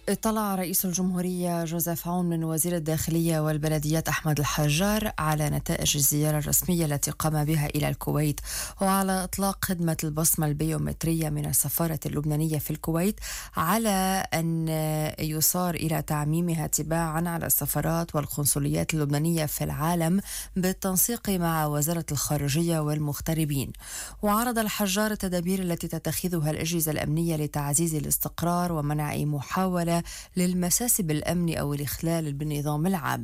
اطلع رئيس الجمهورية جوزيف عون من وزير الداخلية والبلديات أحمد الحجار على نتائج الزيارة الرسمية التي قام بها إلى الكويت، وعلى إطلاق خدمة البصمة البيومترية من السفارة اللبنانية في الكويت، على أن يصار إلى تعميمها تباعا على السفارات والقنصليات اللبنانية في العالم بالتنسيق مع وزارة الخارجية والمغتربين. وعرض الحجار التدابير التي تتخذها الأجهزة الأمنية لتعزيز الاستقرار ومنع أي محاولة للمساس بالأمن أو الإخلال بالنظام العام.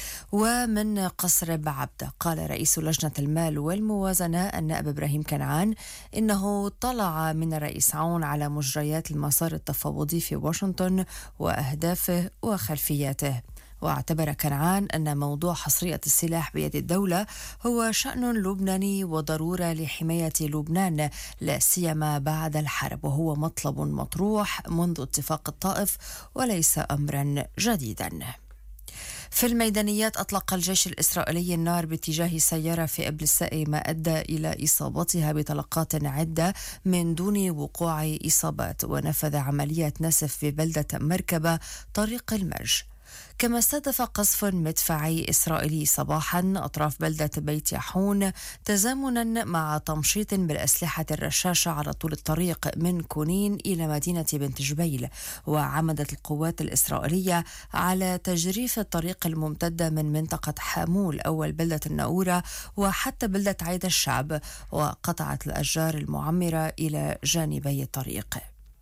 ومن قصر بعبدة قال رئيس لجنة المال والموازنة النائب إبراهيم كنعان إنه طلع من الرئيس عون على مجريات المسار التفاوضي في واشنطن وأهدافه وخلفياته. واعتبر كنعان أن موضوع حصرية السلاح بيد الدولة هو شأن لبناني وضرورة لحماية لبنان لا سيما بعد الحرب، وهو مطلب مطروح منذ اتفاق الطائف وليس أمرا جديدا. في الميدانيات أطلق الجيش الإسرائيلي النار باتجاه سيارة في إبليساء، ما أدى إلى إصابتها بطلقات عدة من دون وقوع إصابات، ونفذ عملية نسف في بلدة مركبة طريق المرج. كما استهدف قصف مدفعي إسرائيلي صباحا أطراف بلدة بيت يحون تزامنا مع تمشيط بالأسلحة الرشاشة على طول الطريق من كونين إلى مدينة بنت جبيل. وعمدت القوات الإسرائيلية على تجريف الطريق الممتدة من منطقة حامول أول بلدة الناورة وحتى بلدة عيد الشعب، وقطعت الأشجار المعمرة إلى جانبي الطريق.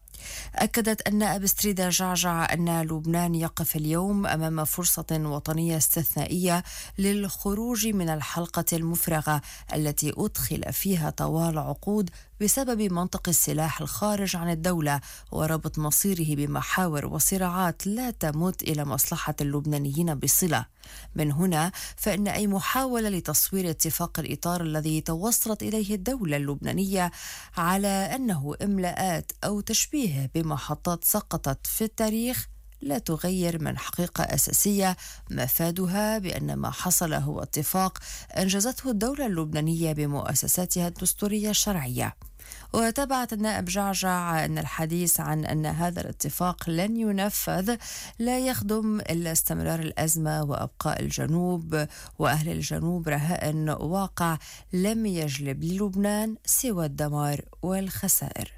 أكدت النائب ستريدا جعجع أن لبنان يقف اليوم أمام فرصة وطنية استثنائية للخروج من الحلقة المفرغة التي أدخل فيها طوال عقود بسبب منطق السلاح الخارج عن الدولة وربط مصيره بمحاور وصراعات لا تمت إلى مصلحة اللبنانيين بصلة. من هنا فإن أي محاولة لتصوير اتفاق الإطار الذي توصلت إليه الدولة اللبنانية على أنه إملاءات أو تشبيه بمحطات سقطت في التاريخ لا تغير من حقيقة أساسية مفادها بأن ما حصل هو اتفاق أنجزته الدولة اللبنانية بمؤسساتها الدستورية الشرعية. وتابعت النائب جعجع أن الحديث عن أن هذا الاتفاق لن ينفذ لا يخدم إلا استمرار الأزمة وأبقاء الجنوب وأهل الجنوب رهائن واقع لم يجلب للبنان سوى الدمار والخسائر.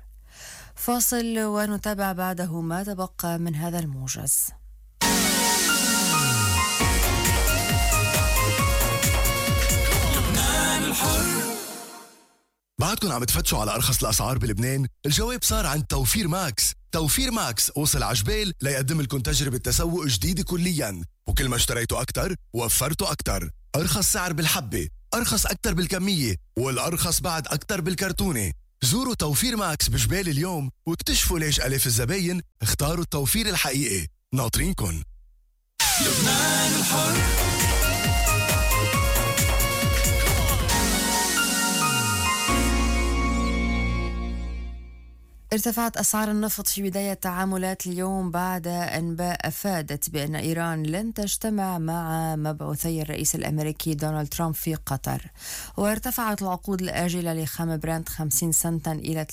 فاصل ونتابع بعده ما تبقى من هذا الموجز. بعدكم عم تفتشوا على أرخص الأسعار بلبنان؟ الجواب صار عند توفير ماكس. توفير ماكس وصل عجبال ليقدم لكم تجربة تسوق جديدة كلياً، وكل ما اشتريتوا أكتر وفرتوا أكتر. أرخص سعر بالحبة، أرخص أكتر بالكمية، والأرخص بعد أكتر بالكرتونة. زوروا توفير ماكس بجبال اليوم واكتشفوا ليش ألاف الزباين اختاروا التوفير الحقيقي. ناطرينكن. لبنان الحر. ارتفعت أسعار النفط في بداية تعاملات اليوم بعد أنباء أفادت بأن إيران لن تجتمع مع مبعوثي الرئيس الأمريكي دونالد ترامب في قطر. وارتفعت العقود الآجلة لخام برنت 50 سنتا إلى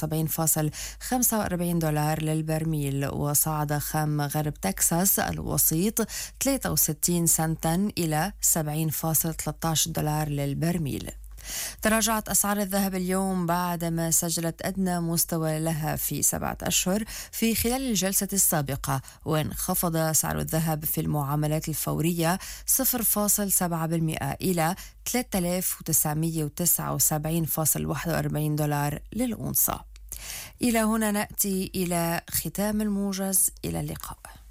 73.45 دولار للبرميل، وصعد خام غرب تكساس الوسيط 63 سنتا إلى 70.13 دولار للبرميل. تراجعت أسعار الذهب اليوم بعدما سجلت أدنى مستوى لها في 7 أشهر في خلال الجلسة السابقة، وانخفض سعر الذهب في المعاملات الفورية 0.7% إلى 3979.41 دولار للأونصة. إلى هنا نأتي إلى ختام الموجز، إلى اللقاء.